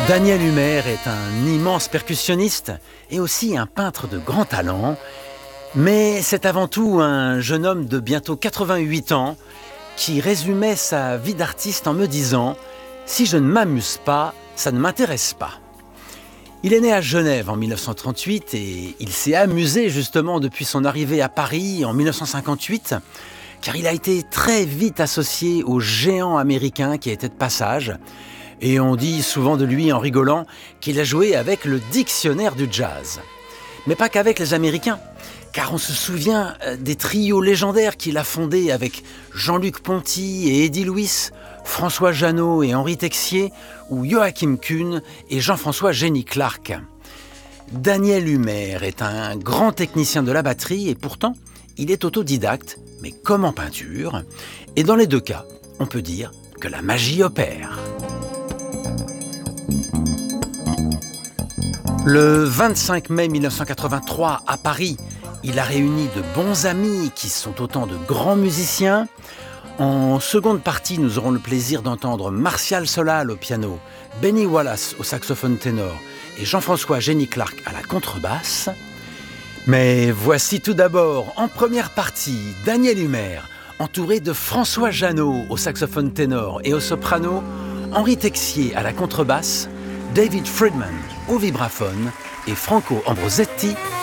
Daniel Humer est un immense percussionniste et aussi un peintre de grand talent. Mais c'est avant tout un jeune homme de bientôt 88 ans qui résumait sa vie d'artiste en me disant « Si je ne m'amuse pas, ça ne m'intéresse pas ». Il est né à Genève en 1938 et il s'est amusé justement depuis son arrivée à Paris en 1958, car il a été très vite associé aux géants américains qui étaient de passage. Et on dit souvent de lui en rigolant qu'il a joué avec le dictionnaire du jazz. Mais pas qu'avec les Américains, car on se souvient des trios légendaires qu'il a fondés avec Jean-Luc Ponty et Eddie Louis, François Jeannot et Henri Texier, ou Joachim Kuhn et Jean-François Génie Clark. Daniel Humer est un grand technicien de la batterie et pourtant, il est autodidacte, mais comme en peinture. Et dans les deux cas, on peut dire que la magie opère. Le 25 mai 1983, à Paris, il a réuni de bons amis qui sont autant de grands musiciens. En seconde partie, nous aurons le plaisir d'entendre Martial Solal au piano, Benny Wallace au saxophone ténor et Jean-François Génie Clark à la contrebasse. Mais voici tout d'abord, en première partie, Daniel Humer, entouré de François Jeannot au saxophone ténor et au soprano, Henri Texier à la contrebasse, David Friedman au vibraphone et Franco Ambrosetti